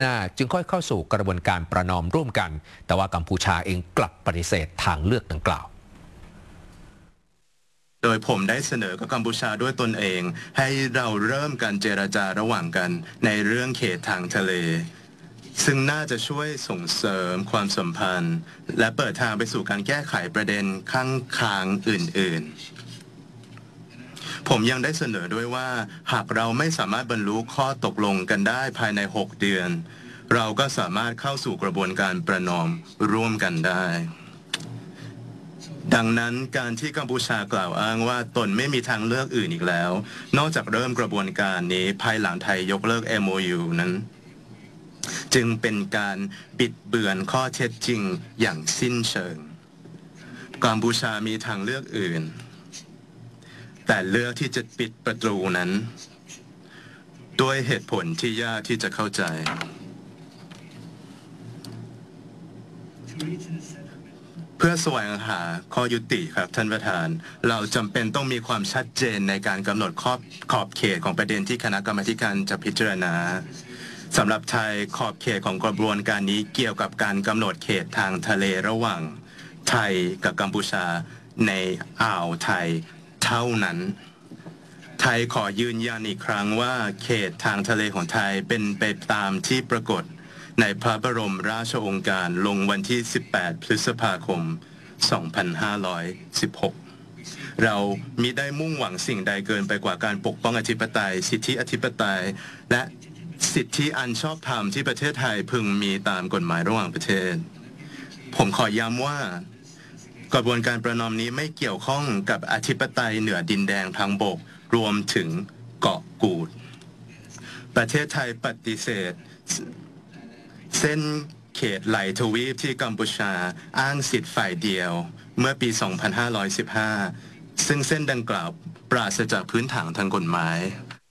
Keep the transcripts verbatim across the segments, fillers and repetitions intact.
จึงค่อยเข้าสู่กระบวนการประนอมร่วมกันแต่ว่ากัมพูชาเองกลับปฏิเสธทางเลือกดังกล่าวโดยผมได้เสนอกับกัมพูชาด้วยตนเองให้เราเริ่มการเจรจาระหว่างกันในเรื่องเขตทางทะเลซึ่งน่าจะช่วยส่งเสริมความสัมพันธ์และเปิดทางไปสู่การแก้ไขประเด็นข้างคางอื่นๆผมยังได้เสนอด้วยว่าหากเราไม่สามารถบรรลุข้อตกลงกันได้ภายในหกเดือนเราก็สามารถเข้าสู่กระบวนการประนอมร่วมกันได้ดังนั้นการที่กัมพูชากล่าวอ้างว่าตนไม่มีทางเลือกอื่นอีกแล้วนอกจากเริ่มกระบวนการนี้ภายหลังไทยยกเลิก เอ็ม โอ ยู นั้นจึงเป็นการบิดเบือนข้อเท็จจริงอย่างสิ้นเชิงกัมพูชามีทางเลือกอื่นแต่เลือกที่จะปิดประตูนั้นด้วยเหตุผลที่ยากที่จะเข้าใจเพื่อแสวงหาข้อยุติครับท่านประธานเราจำเป็นต้องมีความชัดเจนในการกำหนดขอบขอบเขตของประเด็นที่คณะกรรมาการจะพิจารณาสำหรับไทยขอบเขตของกระบวนการนี้เกี่ยวกับการกำหนดเขตทางทะเลระหว่างไทยกับกัมพูชาในอ่าวไทยเท่านั้นไทยขอยืนยันอีกครั้งว่าเขตทางทะเลของไทยเป็นไปตามที่ปรากฏในพระบรมราชโองการลงวันที่สิบแปดพฤษภาคมสองพันห้าร้อยสิบหกเรามิได้มุ่งหวังสิ่งใดเกินไปกว่าการปกป้องอธิปไตยสิทธิอธิปไตยและสิทธิอันชอบธรรมที่ประเทศไทยพึงมีตามกฎหมายระหว่างประเทศผมขอย้ำว่ากระบวนการประนอมนี้ไม่เกี่ยวข้องกับอธิปไตยเหนือดินแดงทางบกรวมถึงเกาะกูดประเทศไทยปฏิเสธเส้นเขตไหลทวีปที่กัมพูชาอ้างสิทธิ์ฝ่ายเดียวเมื่อปี สองพันห้าร้อยสิบห้า ซึ่งเส้นดังกล่าวปราศจากพื้นฐานทางกฎหมาย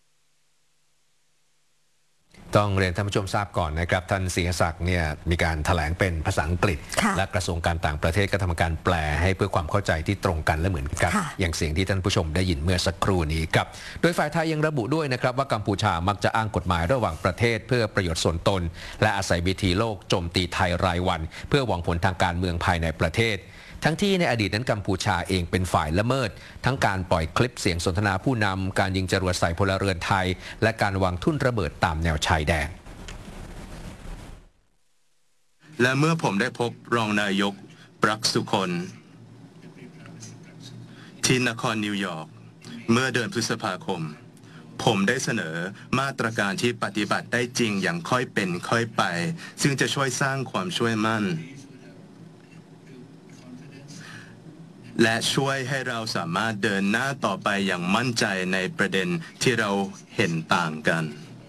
ต้องเรียนท่านผู้ชมทราบก่อนนะครับท่านศรีศักดิ์เนี่ยมีการแถลงเป็นภาษาอังกฤษและกระทรวงการต่างประเทศก็ทำการแปลให้เพื่อความเข้าใจที่ตรงกันและเหมือนกันอย่างเสียงที่ท่านผู้ชมได้ยินเมื่อสักครู่นี้ครับโดยฝ่ายไทยยังระบุด้วยนะครับว่ากัมพูชามักจะอ้างกฎหมายระหว่างประเทศเพื่อประโยชน์ส่วนตนและอาศัยวิธีโลกโจมตีไทยรายวันเพื่อหวังผลทางการเมืองภายในประเทศทั้งที่ในอดีตนั้นกัมพูชาเองเป็นฝ่ายละเมิดทั้งการปล่อยคลิปเสียงสนทนาผู้นำการยิงจรวดใส่พลเรือนไทยและการวางทุ่นระเบิดตามแนวชายแดนและเมื่อผมได้พบรองนายกปรักสุคนที่นครนิวยอร์กเมื่อเดือนพฤษภาคมผมได้เสนอมาตรการที่ปฏิบัติได้จริงอย่างค่อยเป็นค่อยไปซึ่งจะช่วยสร้างความช่วยมั่นและช่วยให้เราสามารถเดินหน้าต่อไปอย่างมั่นใจในประเด็นที่เราเห็นต่างกัน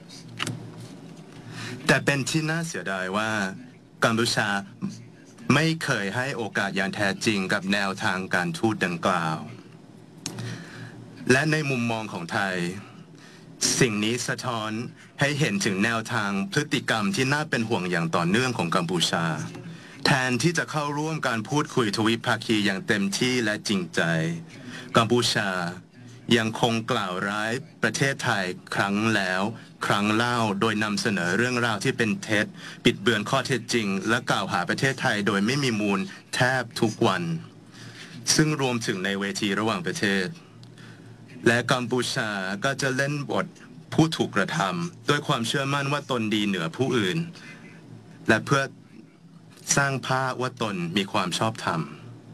แต่เป็นที่น่าเสียดายว่ากัมพูชาไม่เคยให้โอกาสอย่างแท้จริงกับแนวทางการทูตดังกล่าวและในมุมมองของไทยสิ่งนี้สะท้อนให้เห็นถึงแนวทางพฤติกรรมที่น่าเป็นห่วงอย่างต่อเนื่องของกัมพูชาแทนที่จะเข้าร่วมการพูดคุยทวิภาคีอย่างเต็มที่และจริงใจกัมพูชายังคงกล่าวร้ายประเทศไทยครั้งแล้วครั้งเล่าโดยนำเสนอเรื่องราวที่เป็นเท็จปิดเบือนข้อเท็จจริงและกล่าวหาประเทศไทยโดยไม่มีมูลแทบทุกวันซึ่งรวมถึงในเวทีระหว่างประเทศและกัมพูชาก็จะเล่นบทผู้ถูกกระทำด้วยความเชื่อมั่นว่าตนดีเหนือผู้อื่นและเพื่อสร้างภาพว่าตนมีความชอบธรรม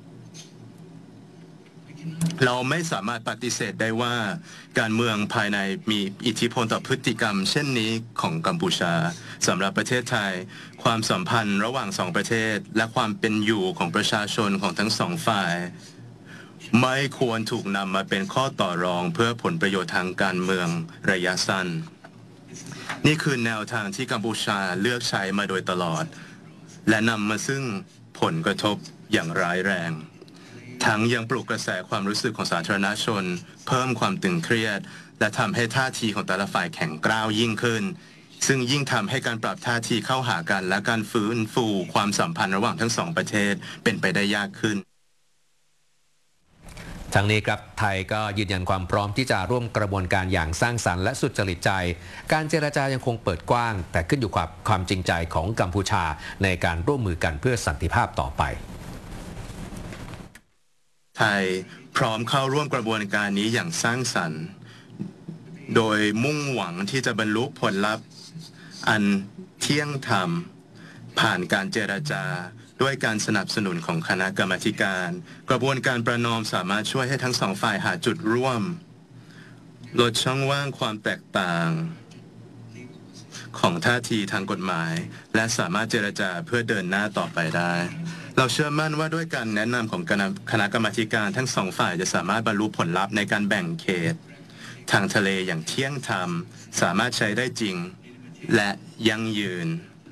เราไม่สามารถปฏิเสธได้ว่าการเมืองภายในมีอิทธิพลต่อพฤติกรรมเช่นนี้ของกัมพูชาสำหรับประเทศไทยความสัมพันธ์ระหว่างสองประเทศและความเป็นอยู่ของประชาชนของทั้งสองฝ่ายไม่ควรถูกนำมาเป็นข้อต่อรองเพื่อผลประโยชน์ทางการเมืองระยะสั้นนี่คือแนวทางที่กัมพูชาเลือกใช้มาโดยตลอดและนำมาซึ่งผลกระทบอย่างร้ายแรงทั้งยังปลุกกระแสความรู้สึกของสาธารณชนเพิ่มความตึงเครียดและทำให้ท่าทีของแต่ละฝ่ายแข็งกร้าวยิ่งขึ้นซึ่งยิ่งทำให้การปรับท่าทีเข้าหากันและการฟื้นฟูความสัมพันธ์ระหว่างทั้งสองประเทศเป็นไปได้ยากขึ้นทั้งนี้ครับไทยก็ยืนยันความพร้อมที่จะร่วมกระบวนการอย่างสร้างสรรค์และสุจริตใจการเจรจายังคงเปิดกว้างแต่ขึ้นอยู่กับความจริงใจของกัมพูชาในการร่วมมือกันเพื่อสันติภาพต่อไปไทยพร้อมเข้าร่วมกระบวนการนี้อย่างสร้างสรรค์โดยมุ่งหวังที่จะบรรลุผลลัพธ์อันเที่ยงธรรมผ่านการเจรจาด้วยการสนับสนุนของคณะกรรมาการกระบวนการประนอมสามารถช่วยให้ทั้งสองฝ่ายหาจุดร่วมลดช่องว่างความแตกต่างของท่าทีทางกฎหมายและสามารถเจรจาเพื่อเดินหน้าต่อไปได้เราเชื่อมั่นว่าด้วยการแนะนำของคณะกรรมาการทั้งสองฝ่ายจะสามารถบรรลุผลลัพธ์ในการแบ่งเขตทางทะเลอย่างเที่ยงธรรมสามารถใช้ได้จริงและยั่งยืน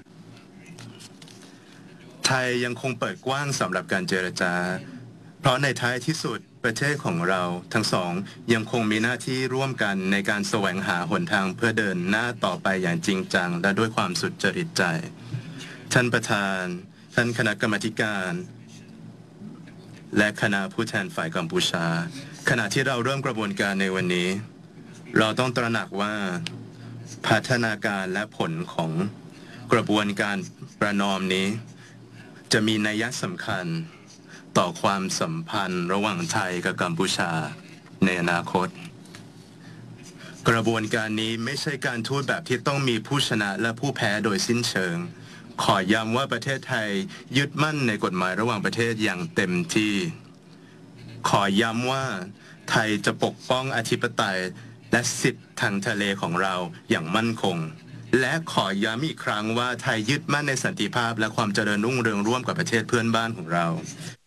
ไทยยังคงเปิดกว้างสำหรับการเจรจาเพราะในท้ายที่สุดประเทศของเราทั้งสองยังคงมีหน้าที่ร่วมกันในการแสวงหาหนทางเพื่อเดินหน้าต่อไปอย่างจริงจังและด้วยความสุจริตใจท่านประธานท่านคณะกรรมาการและคณะผู้แทนฝ่ายกัมพูชาขณะที่เราเริ่มกระบวนการในวันนี้เราต้องตระหนักว่าพัฒนาการและผลของกระบวนการประนอมนี้จะมีนัยสำคัญต่อความสัมพันธ์ระหว่างไทยกับกัมพูชาในอนาคตกระบวนการนี้ไม่ใช่การทูตแบบที่ต้องมีผู้ชนะและผู้แพ้โดยสิ้นเชิงขอย้ำว่าประเทศไทยยึดมั่นในกฎหมายระหว่างประเทศอย่างเต็มที่ขอย้ำว่าไทยจะปกป้องอธิปไตยและสิทธิทางทะเลของเราอย่างมั่นคงและขอย้ำอีกครั้งว่าไทยยึดมั่นในสันติภาพและความเจริญรุ่งเรืองร่วมกับประเทศเพื่อนบ้านของเรา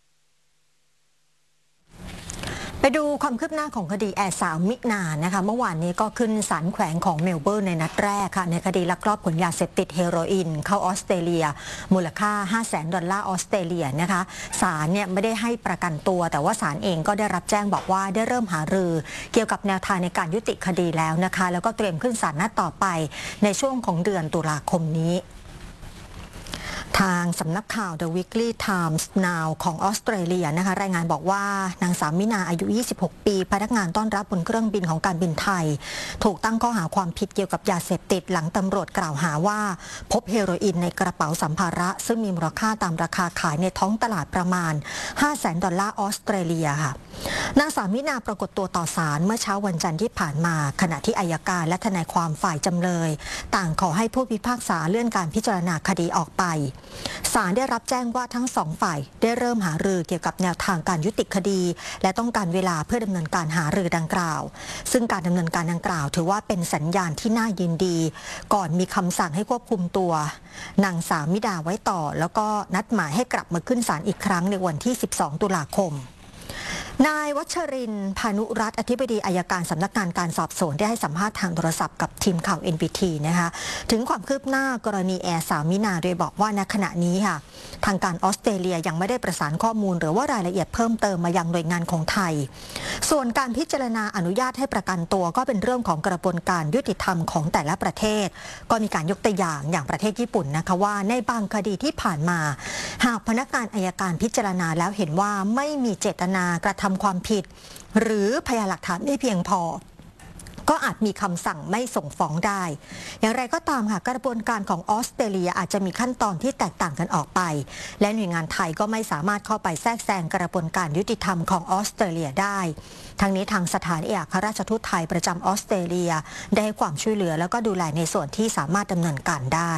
ไปดูความคืบหน้าของคดีแอร์สาวมินานนะคะเมื่อวานนี้ก็ขึ้นศาลแขวงของเมลเบิร์นในนัดแรกค่ะในคดีลักลอบขนยาเสพติดเฮโรอีนเข้าออสเตรเลียมูลค่า ห้าแสน ดอลลาร์ออสเตรเลียนะคะศาลเนี่ยไม่ได้ให้ประกันตัวแต่ว่าศาลเองก็ได้รับแจ้งบอกว่าได้เริ่มหารือเกี่ยวกับแนวทางในการยุติคดีแล้วนะคะแล้วก็เตรียมขึ้นศาลนัดต่อไปในช่วงของเดือนตุลาคมนี้ทางสำนักข่าว The Weekly Times Now ของออสเตรเลียนะคะรายงานบอกว่านางสาวมินาอายุยี่สิบหกปีพนักงานต้อนรับบนเครื่องบินของการบินไทยถูกตั้งข้อหาความผิดเกี่ยวกับยาเสพติดหลังตำรวจกล่าวหาว่าพบเฮโรอีนในกระเป๋าสัมภาระซึ่งมีมูลค่าตามราคาขายในท้องตลาดประมาณ ห้าแสน ดอลลาร์ออสเตรเลียค่ะนางสาวมินาปรากฏตัวต่อศาลเมื่อเช้าวันจันทร์ที่ผ่านมาขณะที่อัยการและทนายความฝ่ายจำเลยต่างขอให้ผู้พิพากษาเลื่อนการพิจารณาคดีออกไปศาลได้รับแจ้งว่าทั้งสองฝ่ายได้เริ่มหารือเกี่ยวกับแนวทางการยุติคดีและต้องการเวลาเพื่อดำเนินการหารือดังกล่าวซึ่งการดำเนินการดังกล่าวถือว่าเป็นสัญญาณที่น่ายินดีก่อนมีคำสั่งให้ควบคุมตัวนางสาวมิดาไว้ต่อแล้วก็นัดหมายให้กลับมาขึ้นศาลอีกครั้งในวันที่สิบสองตุลาคมนายวัชรินทร์พานุรัตน์อธิบดีอัยการสำนักงานการสอบสวนได้ให้สัมภาษณ์ทางโทรศัพท์กับทีมข่าว เอ็น บี ที นะคะถึงความคืบหน้ากรณีแอร์สาวมินาโดยบอกว่าณขณะนี้ค่ะทางการออสเตรเลียยังไม่ได้ประสานข้อมูลหรือว่ารายละเอียดเพิ่มเติมมายังหน่วยงานของไทยส่วนการพิจารณาอนุญาตให้ประกันตัวก็เป็นเรื่องของกระบวนการยุติธรรมของแต่ละประเทศก็มีการยกตัวอย่างอย่างประเทศญี่ปุ่นนะคะว่าในบางคดีที่ผ่านมาหากพนักงานอัยการพิจารณาแล้วเห็นว่าไม่มีเจตนากระทำความผิดหรือพยานหลักฐานไม่เพียงพอก็อาจมีคำสั่งไม่ส่งฟ้องได้อย่างไรก็ตามค่ะกระบวนการของออสเตรเลียอาจจะมีขั้นตอนที่แตกต่างกันออกไปและหน่วยงานไทยก็ไม่สามารถเข้าไปแทรกแซงกระบวนการยุติธรรมของออสเตรเลียได้ทั้งนี้ทางสถานเอกอัครราชทูตไทยประจำออสเตรเลียได้ให้ความช่วยเหลือแล้วก็ดูแลในส่วนที่สามารถดำเนินการได้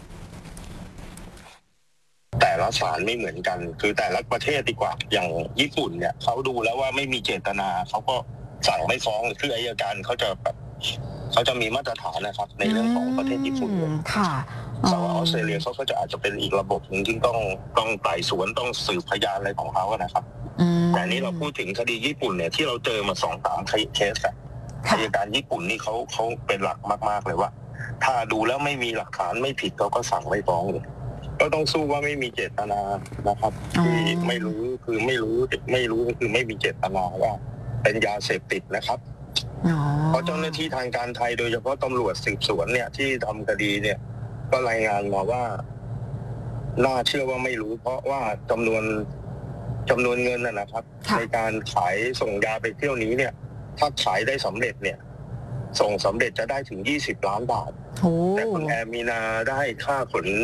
แต่ละศาลไม่เหมือนกันคือแต่ละประเทศดีกว่าอย่างญี่ปุ่นเนี่ยเขาดูแล้วว่าไม่มีเจตนาเขาก็สั่งไม่ฟ้องคืออัยการเขาจะแบบเขาจะมีมาตรฐานนะครับในเรื่องของประเทศญี่ปุ่นค่ะแต่ว่าออสเตรเลียเขาก็จะอาจจะเป็นอีกระบบหนึ่งที่ต้องต้องไต่สวนต้องสืบพยานอะไรของเขาอะนะครับแต่นี้เราพูดถึงคดีญี่ปุ่นเนี่ยที่เราเจอมาสองสามเคสอะอัยการญี่ปุ่นนี่เขาเขาเป็นหลักมากๆเลยว่าถ้าดูแล้วไม่มีหลักฐานไม่ผิดเขาก็สั่งไม่ฟ้องเลยก็ต้องสู้ว่าไม่มีเจตนานะครับที่ไม่รู้คือไม่รู้ไม่รู้คือไม่มีเจตนาว่าเป็นยาเสพติดนะครับเพราะเจ้าหน้าที่ทางการไทยโดยเฉพาะตำรวจสืบสวนเนี่ยที่ทำคดีเนี่ยก็รายงานมาว่าน่าเชื่อว่าไม่รู้เพราะว่าจำนวนจำนวนเงินนะครับในการขายส่งยาไปเที่ยวนี้เนี่ยถ้าขายได้สำเร็จเนี่ยส่งสำเร็จจะได้ถึงยี่สิบล้านบาทแต่คุณแอมมีนาได้ค่าขน